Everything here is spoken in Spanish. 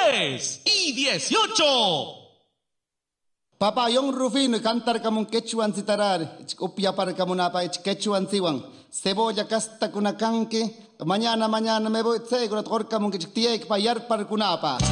10 y 18. Papa yung Rufino cantar kamun quechuan citarar, upiapar kamunapa quechuan siwan, cebolla casta kunakanke, mañana me voy seguro tor kamun que tiek payar par kunapa.